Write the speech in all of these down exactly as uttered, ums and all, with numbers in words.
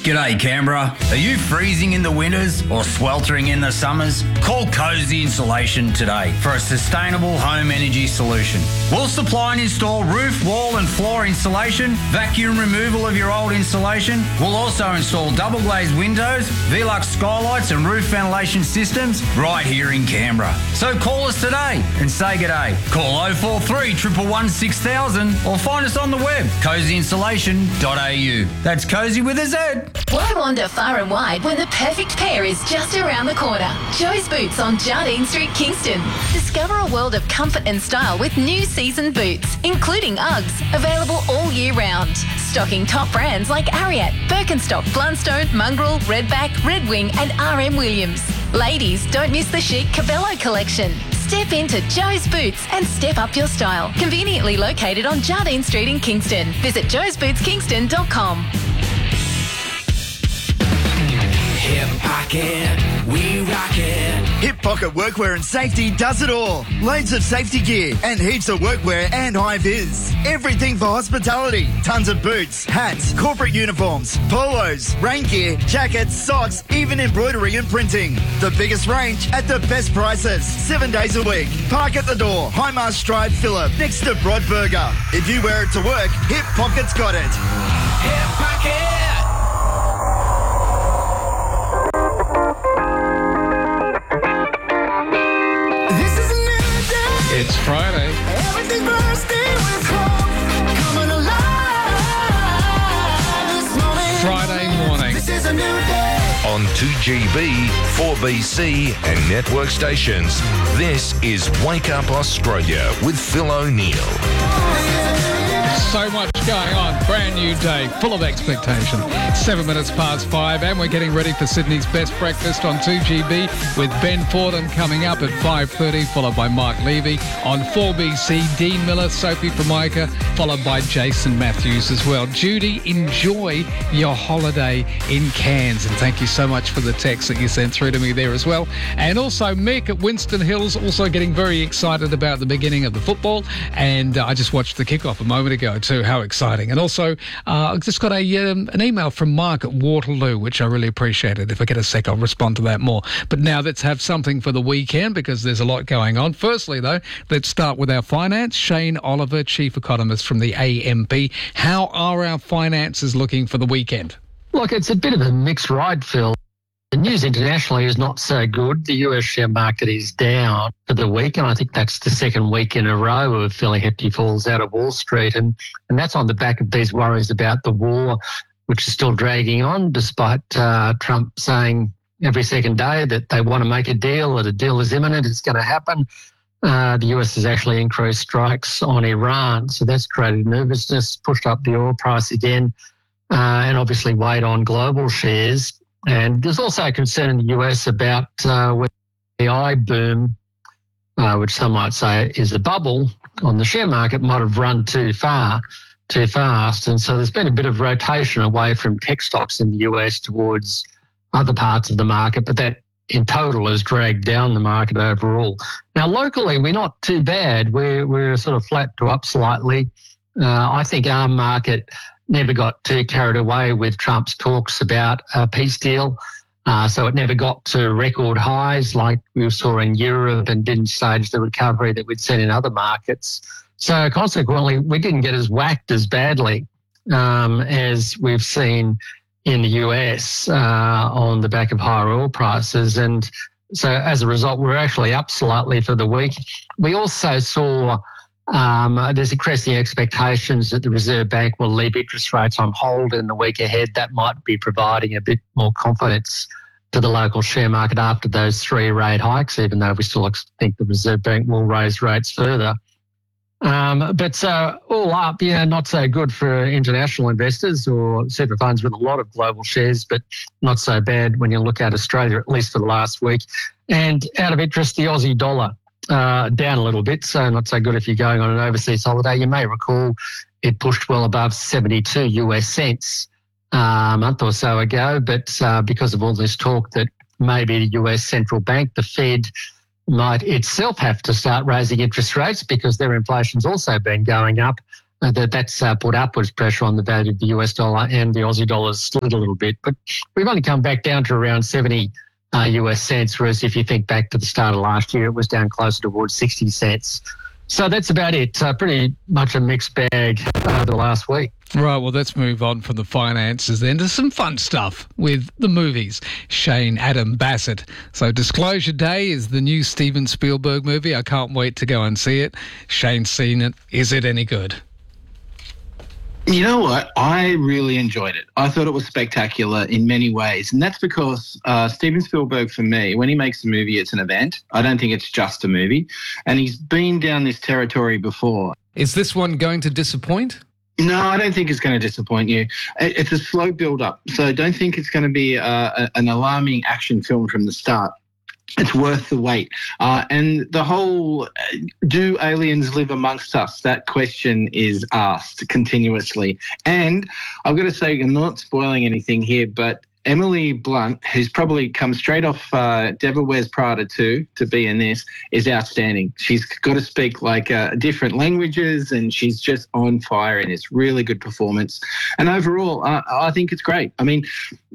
G'day Canberra. Are you freezing in the winters or sweltering in the summers? Call Cozy Insulation today for a sustainable home energy solution. We'll supply and install roof, wall and floor insulation, vacuum removal of your old insulation. We'll also install double glazed windows, Velux skylights and roof ventilation systems right here in Canberra. So call us today and say g'day. Call oh four three, one one one, six thousand or find us on the web, cozy insulation dot a u. That's Cozy with a Z. Why wander far and wide when the perfect pair is just around the corner? Joe's Boots on Jardine Street, Kingston. Discover a world of comfort and style with new season boots, including Uggs, available all year round. Stocking top brands like Ariat, Birkenstock, Blundstone, Mongrel, Redback, Red Wing and R M Williams. Ladies, don't miss the chic Cabello collection. Step into Joe's Boots and step up your style. Conveniently located on Jardine Street in Kingston. Visit joes boots kingston dot com. Hip Pocket, we rock it. Hip Pocket Workwear and Safety does it all. Loads of safety gear and heaps of workwear and high-vis. Everything for hospitality. Tons of boots, hats, corporate uniforms, polos, rain gear, jackets, socks, even embroidery and printing. The biggest range at the best prices. Seven days a week. Park at the door. High Mast Drive, Phillip, next to Broadburger. If you wear it to work, Hip Pocket's got it. Hip Pocket. It's Friday. Everything bursting with hope, coming alive this morning. Friday morning. This is a new day. On two G B, four B C and network stations, this is Wake Up Australia with Phil O'Neill. So much going on. Brand new day, full of expectation. Seven minutes past five, and we're getting ready for Sydney's best breakfast on two G B with Ben Fordham coming up at five thirty, followed by Mark Levy. On four B C, Dean Miller, Sophie Formica, followed by Jason Matthews as well. Judy, enjoy your holiday in Cairns, and thank you so much for the text that you sent through to me there as well. And also Mick at Winston Hills, also getting very excited about the beginning of the football, and uh, I just watched the kickoff a moment ago too. How exciting. And also uh, I just got a um, an email from Mark at Waterloo, which I really appreciated. If I get a sec, I'll respond to that more. But now let's have something for the weekend, because there's a lot going on. Firstly though, let's start with our finance. Shane Oliver, Chief Economist from the A M P. How are our finances looking for the weekend? Look, it's a bit of a mixed ride, Phil. The news internationally is not so good. The U S share market is down for the week, and I think that's the second week in a row of fairly hefty falls out of Wall Street. And, and that's on the back of these worries about the war, which is still dragging on, despite uh, Trump saying every second day that they want to make a deal, that a deal is imminent, it's going to happen. Uh, the U S has actually increased strikes on Iran, so that's created nervousness, pushed up the oil price again, uh, and obviously weighed on global shares. And there's also a concern in the U S about uh, when the A I boom, uh, which some might say is a bubble on the share market, might have run too far, too fast. And so there's been a bit of rotation away from tech stocks in the U S towards other parts of the market, but that in total has dragged down the market overall. Now, locally, we're not too bad. We're, we're sort of flat to up slightly. Uh, I think our market never got too carried away with Trump's talks about a peace deal. Uh, so it never got to record highs like we saw in Europe, and didn't stage the recovery that we'd seen in other markets. So consequently, we didn't get as whacked as badly um, as we've seen in the U S uh, on the back of higher oil prices. And so as a result, we're actually up slightly for the week. We also saw Um, there's increasing expectations that the Reserve Bank will leave interest rates on hold in the week ahead. That might be providing a bit more confidence to the local share market after those three rate hikes, even though we still think the Reserve Bank will raise rates further. Um, but so all up, yeah, not so good for international investors or super funds with a lot of global shares, but not so bad when you look at Australia, at least for the last week. And out of interest, the Aussie dollar. Uh, down a little bit, so not so good if you're going on an overseas holiday. You may recall it pushed well above seventy-two U S cents uh, a month or so ago, but uh, because of all this talk that maybe the U S central bank, the Fed, might itself have to start raising interest rates because their inflation's also been going up, uh, that that's uh, put upwards pressure on the value of the U S dollar, and the Aussie dollar's slid a little bit. But we've only come back down to around seventy uh, U S cents, whereas if you think back to the start of last year, it was down closer towards sixty cents. So that's about it. Uh, pretty much a mixed bag uh, the last week. Right, well, let's move on from the finances then to some fun stuff with the movies. Shane Adam Bassett. So Disclosure Day is the new Steven Spielberg movie. I can't wait to go and see it. Shane's seen it. Is it any good? You know what? I really enjoyed it. I thought it was spectacular in many ways. And that's because uh, Steven Spielberg, for me, when he makes a movie, it's an event. I don't think it's just a movie. And he's been down this territory before. Is this one going to disappoint? No, I don't think it's going to disappoint you. It's a slow build-up. So don't think it's going to be uh, an alarming action film from the start. It's worth the wait. Uh, and the whole, uh, do aliens live amongst us? That question is asked continuously. And I've got to say, I'm not spoiling anything here, but Emily Blunt, who's probably come straight off uh, Devil Wears Prada two to be in this, is outstanding. She's got to speak like uh, different languages, and she's just on fire in this. Really good performance. And overall, uh, I think it's great. I mean,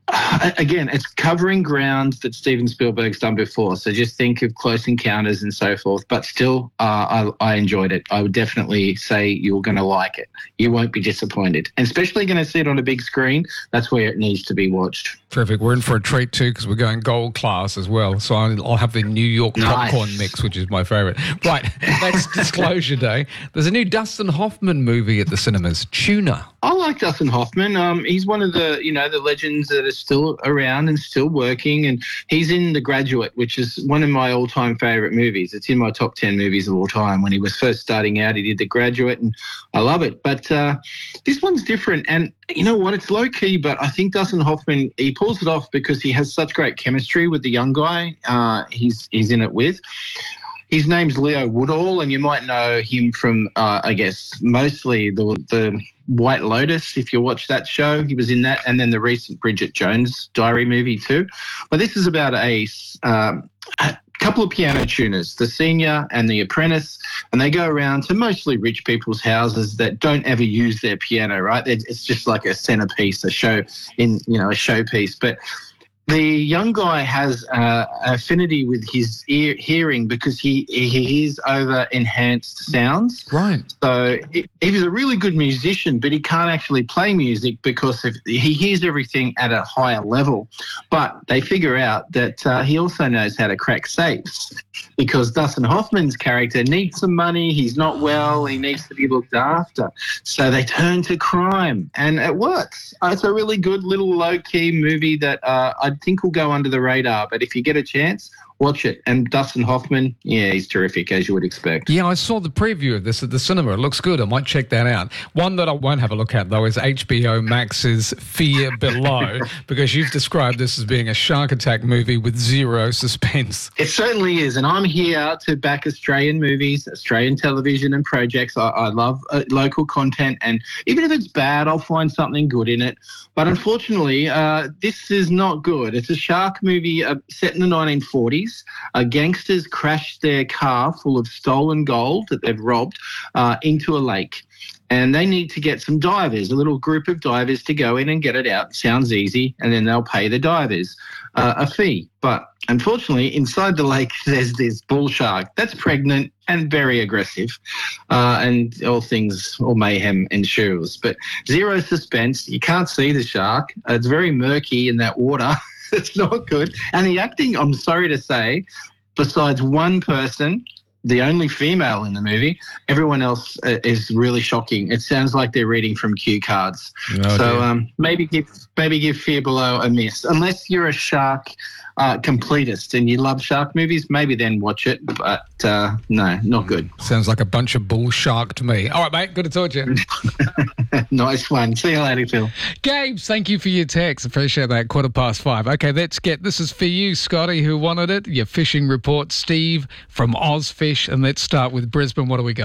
again, it's covering ground that Steven Spielberg's done before. So just think of Close Encounters and so forth. But still, uh, I, I enjoyed it. I would definitely say you're going to like it. You won't be disappointed. And especially going to see it on a big screen. That's where it needs to be watched. Terrific. We're in for a treat too because we're going gold class as well. So I'll have the New York Nice. popcorn mix, which is my favourite. Right, that's Disclosure Day. There's a new Dustin Hoffman movie at the cinemas, Tuna. I like Dustin Hoffman. Um, he's one of the, you know, the legends that are still around and still working. And he's in The Graduate, which is one of my all-time favourite movies. It's in my top ten movies of all time. When he was first starting out, he did The Graduate, and I love it. But uh, this one's different. And you know what? It's low-key, but I think Dustin Hoffman, he pulls it off because he has such great chemistry with the young guy uh, he's he's in it with. His name's Leo Woodall, and you might know him from, uh, I guess, mostly the the White Lotus, if you watch that show. He was in that, and then the recent Bridget Jones Diary movie too. But this is about a, um, a couple of piano tuners, the senior and the apprentice, and they go around to mostly rich people's houses that don't ever use their piano, right? It's just like a centerpiece, a show in, you know, a showpiece. But the young guy has uh, affinity with his ear hearing because he he hears over enhanced sounds. Right. So he, he's a really good musician, but he can't actually play music because if, he hears everything at a higher level. But they figure out that uh, he also knows how to crack safes because Dustin Hoffman's character needs some money. He's not well. He needs to be looked after. So they turn to crime, and it works. Uh, it's a really good little low-key movie that uh, I think will go under the radar, but if you get a chance, watch it. And Dustin Hoffman, yeah, he's terrific, as you would expect. Yeah, I saw the preview of this at the cinema. It looks good. I might check that out. One that I won't have a look at, though, is H B O Max's Fear Below, because you've described this as being a shark attack movie with zero suspense. It certainly is, and I'm here to back Australian movies, Australian television and projects. I, I love uh, local content, and even if it's bad, I'll find something good in it. But unfortunately, uh, this is not good. It's a shark movie uh, set in the nineteen forties. Uh, gangsters crashed their car full of stolen gold that they've robbed uh, into a lake. And they need to get some divers, a little group of divers to go in and get it out. Sounds easy. And then they'll pay the divers uh, a fee. But unfortunately, inside the lake, there's this bull shark that's pregnant and very aggressive. Uh, and all things, all mayhem ensues. But zero suspense. You can't see the shark. Uh, it's very murky in that water. It's not good. And the acting, I'm sorry to say, besides one person, the only female in the movie, everyone else uh, is really shocking. It sounds like they're reading from cue cards. Oh, so um, maybe give maybe give Fear Below a miss. Unless you're a shark uh, completist and you love shark movies, maybe then watch it. But uh, no, not good. Sounds like a bunch of bull shark to me. All right, mate. Good to talk to you. Nice one. See you later, Phil. Gabes, thank you for your text. Appreciate that. Quarter past five. Okay, let's get, this is for you, Scotty, who wanted it. Your fishing report, Steve from Ozfish. And let's start with Brisbane. What do we got?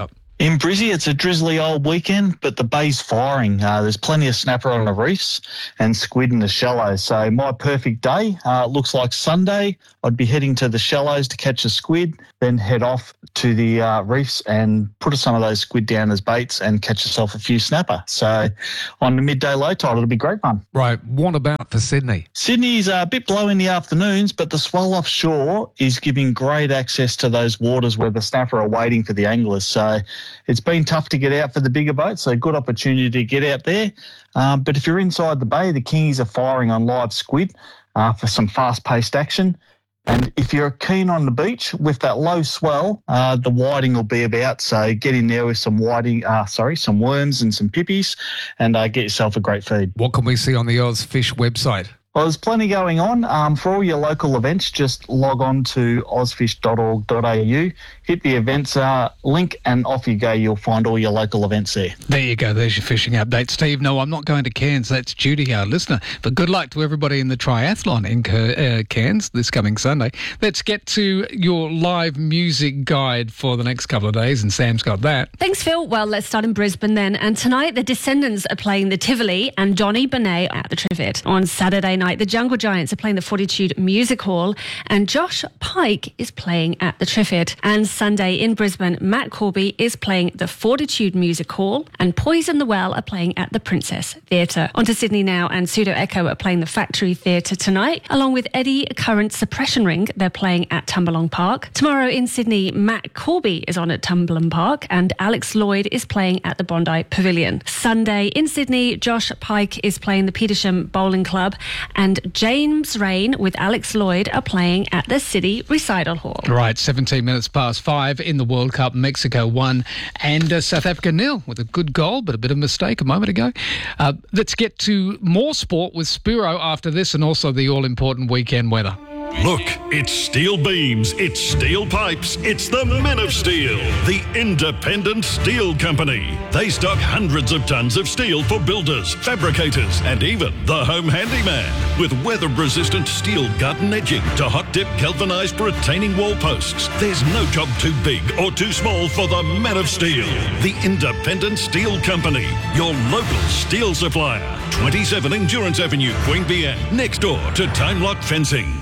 In Brizzy, it's a drizzly old weekend, but the bay's firing. Uh, there's plenty of snapper on the reefs and squid in the shallows. So my perfect day, uh, looks like Sunday. I'd be heading to the shallows to catch a squid, then head off to the uh, reefs and put some of those squid down as baits and catch yourself a few snapper. So on the midday low tide, it'll be great fun. Right. What about for Sydney? Sydney's a bit blow in the afternoons, but the swell offshore is giving great access to those waters where the snapper are waiting for the anglers. So it's been tough to get out for the bigger boats, so good opportunity to get out there. Um, but if you're inside the bay, the kingies are firing on live squid uh, for some fast-paced action. And if you're keen on the beach with that low swell, uh, the whiting will be about. So get in there with some whiting, uh, sorry, some worms and some pippies, and uh, get yourself a great feed. What can we see on the Ozfish website? Well, there's plenty going on. Um, for all your local events, just log on to ozfish dot org dot a u, hit the events uh, link, and off you go. You'll find all your local events there. There you go. There's your fishing update. Steve, no, I'm not going to Cairns. That's Judy, our listener. But good luck to everybody in the triathlon in uh, Cairns this coming Sunday. Let's get to your live music guide for the next couple of days, and Sam's got that. Thanks, Phil. Well, let's start in Brisbane then. And tonight, the Descendants are playing the Tivoli and Johnny Benet at the Trivet. On Saturday night, the Jungle Giants are playing the Fortitude Music Hall, and Josh Pike is playing at the Triffid. And Sunday in Brisbane, Matt Corby is playing the Fortitude Music Hall, and Poison the Well are playing at the Princess Theatre. On to Sydney now, and Pseudo Echo are playing the Factory Theatre tonight, along with Eddie Current Suppression Ring. They're playing at Tumbalong Park. Tomorrow in Sydney, Matt Corby is on at Tumbalong Park, and Alex Lloyd is playing at the Bondi Pavilion. Sunday in Sydney, Josh Pike is playing the Petersham Bowling Club, and James Rain with Alex Lloyd are playing at the City Recital Hall. Right, seventeen minutes past five in the World Cup. Mexico won and uh, South Africa nil with a good goal, but a bit of mistake a moment ago. Uh, let's get to more sport with Spiro after this, and also the all-important weekend weather. Look, it's steel beams, it's steel pipes, it's the Men of Steel, the independent steel company. They stock hundreds of tons of steel for builders, fabricators, and even the home handyman. With weather-resistant steel garden edging to hot-dip galvanized retaining wall posts, there's no job too big or too small for the Men of Steel, the independent steel company, your local steel supplier. twenty-seven Endurance Avenue, Queanbeyan, next door to Time Lock Fencing.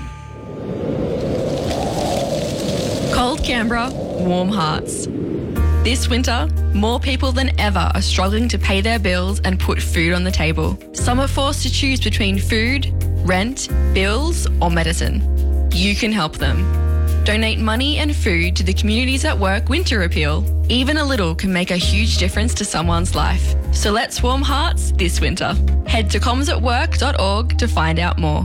Cold Canberra, warm hearts. This winter, more people than ever are struggling to pay their bills and put food on the table. Some are forced to choose between food, rent, bills, or medicine. You can help them. Donate money and food to the Communities at Work Winter Appeal. Even a little can make a huge difference to someone's life. So let's warm hearts this winter. Head to comms at work dot org to find out more.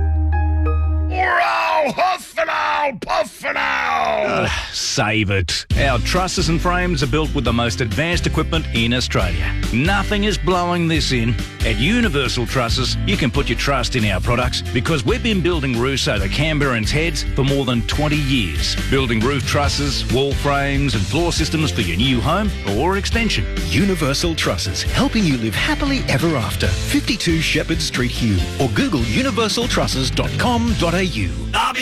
Wow, huff and ow, puff and ow! Uh, save it. Our trusses and frames are built with the most advanced equipment in Australia. Nothing is blowing this in. At Universal Trusses, you can put your trust in our products because we've been building roofs over Canberrans' heads for more than twenty years. Building roof trusses, wall frames and floor systems for your new home or extension. Universal Trusses, helping you live happily ever after. fifty-two Shepherd Street, Hume, or Google universal trusses dot com dot a u.